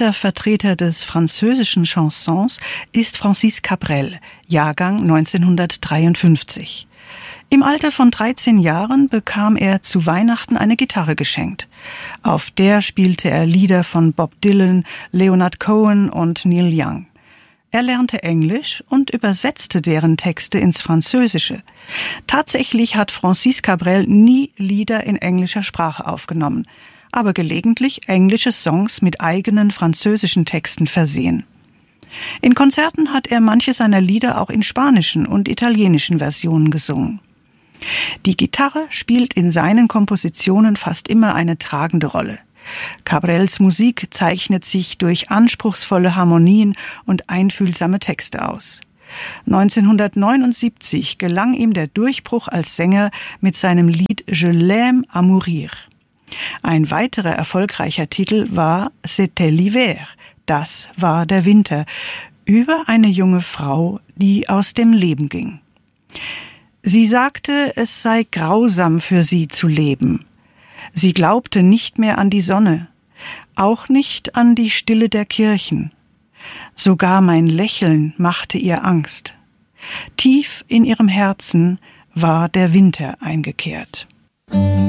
bekannter Vertreter des französischen Chansons ist Francis Cabrel, Jahrgang 1953. Im Alter von 13 Jahren bekam er zu Weihnachten eine Gitarre geschenkt. Auf der spielte er Lieder von Bob Dylan, Leonard Cohen und Neil Young. Er lernte Englisch und übersetzte deren Texte ins Französische. Tatsächlich hat Francis Cabrel nie Lieder in englischer Sprache aufgenommen, aber gelegentlich englische Songs mit eigenen französischen Texten versehen. In Konzerten hat er manche seiner Lieder auch in spanischen und italienischen Versionen gesungen. Die Gitarre spielt in seinen Kompositionen fast immer eine tragende Rolle. Cabrels Musik zeichnet sich durch anspruchsvolle Harmonien und einfühlsame Texte aus. 1979 gelang ihm der Durchbruch als Sänger mit seinem Lied Je l'aime à mourir. Ein weiterer erfolgreicher Titel war C'était l'hiver, das war der Winter, über eine junge Frau, die aus dem Leben ging. Sie sagte, es sei grausam für sie zu leben. Sie glaubte nicht mehr an die Sonne, auch nicht an die Stille der Kirchen. Sogar mein Lächeln machte ihr Angst. Tief in ihrem Herzen war der Winter eingekehrt.